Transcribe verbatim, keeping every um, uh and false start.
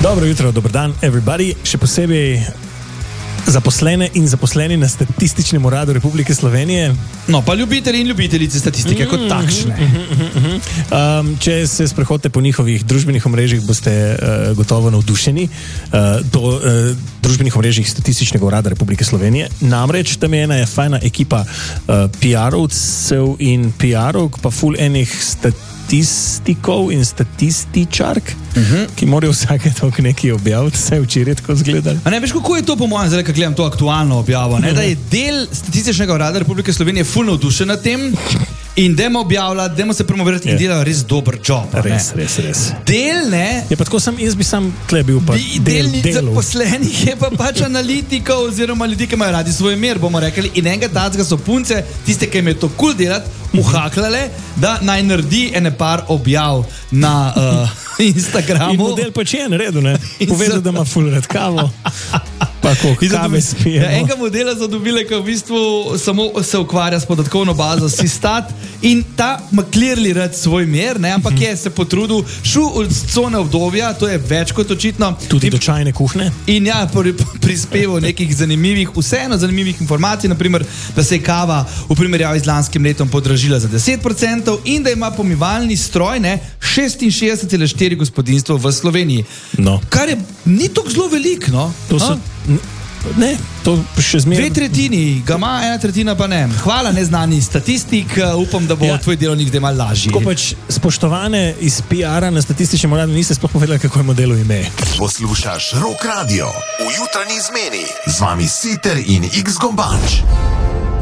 Dobro jutro, dober dan, everybody. Še posebej zaposlene in zaposleni na Statističnem uradu Republike Slovenije. No, pa ljubitelji in ljubiteljice statistike mm, kot takšne. Mm, mm, mm, mm. Um, če se sprehodite po njihovih družbenih omrežjih, boste uh, gotovo navdušeni uh, do uh, družbenih omrežjih Statističnega urada Republike Slovenije. Namreč tam je ena je fajna ekipa uh, P R-ovcev in P R-ovk, pa ful enih statistikov in statističark, uh-huh. ki morajo vsake toliko nekaj objaviti, se je včeraj tako zgledali. A ne veš, kako je to po mojem, zdaj, ko gledam to aktualno objavo, ne? Da je del Statističnega urada Republike Slovenije ful navdušen nad tem in dajmo objavljati, dajmo se promovirati in delajo res dober job. Res, res, res. Del, ne? Je pa tako sam, jaz bi sam tle bil pa Bi, del, delnic zaposlenih je pa pač analitikov oziroma ljudi, ki imajo radi svoj mer, bomo rekli, in enega tacga so punce, tiste, ki jim je to kul cool delati, uhaklale, da naj naredi ene par objav na uh, Instagramu. In model pač je naredil, ne? Povedal, da ima ful rad kavo. Pa koliko kave spijemo. Ja, enega modela so dobile, ki v bistvu samo se ukvarja s podatkovno bazo Sistat in ta ima clearly rad svoj mer, ne, ampak je se potrudil, šel od cone obdobja, to je več kot očitno. Tudi do čajne kuhne. In ja, pri, prispeval nekih zanimivih, vseeno zanimivih informacij, naprimer, da se je kava v primerjavi z lanskim letom podražila za deset procentov in da ima pomivalni stroj, ne, šestinšestdeset cela štiri gospodinjstva v Sloveniji. No. Kar je, ni tako zelo veliko, no. To so, ne, to še zmeraj. Dve tretjini ga ima, ena tretjina pa ne. Hvala, neznani statistik, upam, da bo ja. tvoj delovnik zdaj malo lažji. Tako pač, spoštovane iz P R-a na Statističnem uradu niste sploh povedali, kako je modelu ime. Poslušaš Rock Radio v jutranji zmeni. Z vami Siter in X Gombač.